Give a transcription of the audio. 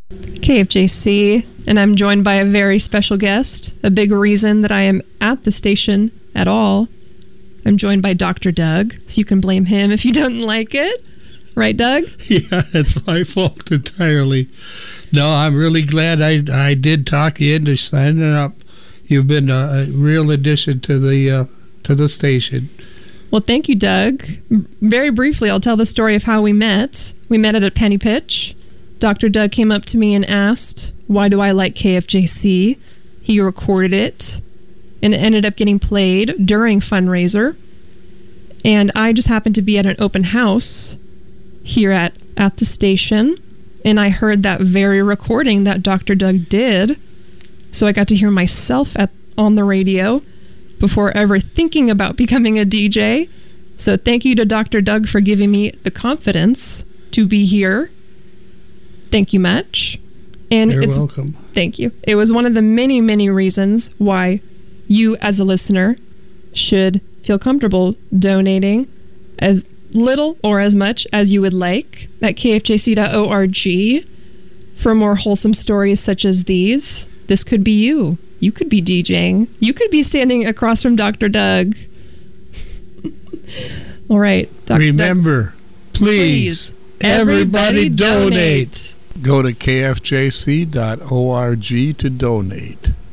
KFJC, and I'm joined by a very special guest, a big reason that I am at the station at all. I'm joined by Dr. Doug, so you can blame him if you don't like it. Right, Doug? Yeah, it's my fault entirely. No, I'm really glad I did talk you into signing up. You've been a real addition to the station. Well, thank you, Doug. Very briefly, I'll tell the story of how we met. We met at a penny pitch. Dr. Doug came up to me and asked, why do I like KFJC? He recorded it, and it ended up getting played during fundraiser. And I just happened to be at an open house here at the station, and I heard that very recording that Dr. Doug did. So I got to hear myself on the radio before ever thinking about becoming a DJ. So thank you to Dr. Doug for giving me the confidence to be here. Thank you much. And You're welcome. Thank you. It was one of the many, many reasons why you as a listener should feel comfortable donating as little or as much as you would like at kfjc.org for more wholesome stories such as these. This could be you. You could be DJing. You could be standing across from Dr. Doug. All right. Remember, please, everybody donate. Go to kfjc.org to donate.